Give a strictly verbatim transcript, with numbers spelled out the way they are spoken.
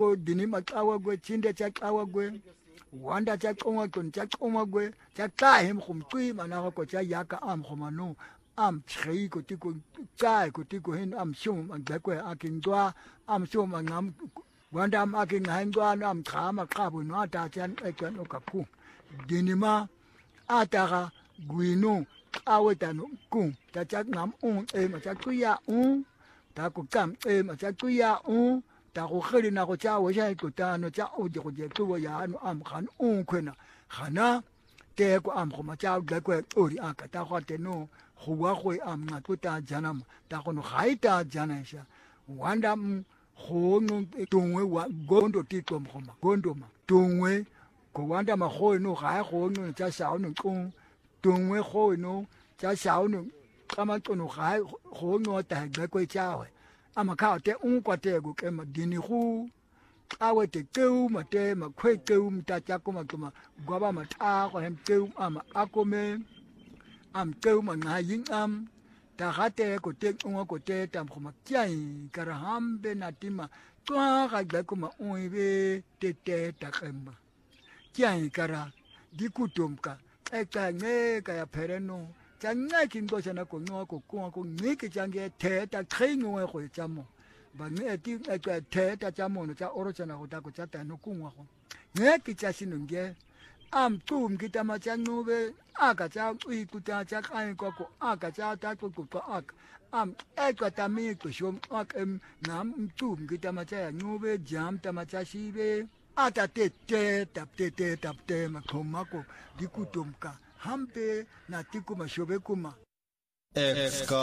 ko dini maqawa kwe chinde chaqawa kwe wanda chaqonga kon chaqonga kwe chaqa hem khumqi mana ko cha yaka am khomano am tshei ko tiko cha ko tiko hen am shum an gakwe akindwa am shum ngam wanda am aking handwa am khama qabu no ata chan ekwan okaku dini ma atara guino awe tanu ku ta chak ngam un e ma chak ya un ta ko kam e ma chak ya un ta ko khiri na ko cha wo sha ko ta no cha o je ko je ko ya no am khan un khena khana te ko am ko ma cha ga ko ori aka ta ko te no ho wa ko am na to ta jana ta ko no khai ta jana sha wanda ho no tongwe wa gondo ti ko ma gondo ma tongwe ko wanda ma ho no ga go no cha sa no ko tongwe go no cha sa no kama to no ga go no ta ga ko cha we ama ka te un kwa te go ke ma dini hu awe te keu ma te ma kwe keu mta cha ko ma kuma gwa ba ma ta ko hem keu ama akome am keu ma nga yin am ta ga te ko te un ko te tam ko ma kyai kara hambe na tima twa ga ga ko ma un be te te ta kemba kyai kara dikutomka eka nge ka ya pereno cha nge kingo sana ko no ko ko ko nge ke change te ta khengo ko chamo ba nge ti eka te ta chamo no cha oro chana ko ta ko cha ta no kunwa ko nge ki cha sinunge am tum kita ma cha nube aka cha i ku ta cha kai ko ko aka cha ta ko ko aka am eka ta mi ko shom ak em nam tum kita ma cha nube jam ta ma cha shibe ata te te tap te te tap te ma koma ko dikutumka hampe na tikuma shobe kuma